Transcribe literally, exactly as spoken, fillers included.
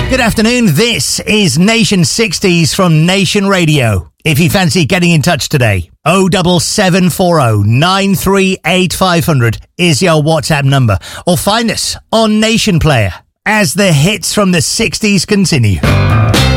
Good afternoon. This is Nation sixties from Nation Radio. If you fancy getting in touch today, oh seven seven four oh nine three eight five hundred is your WhatsApp number. Or find us on Nation Player as the hits from the sixties continue.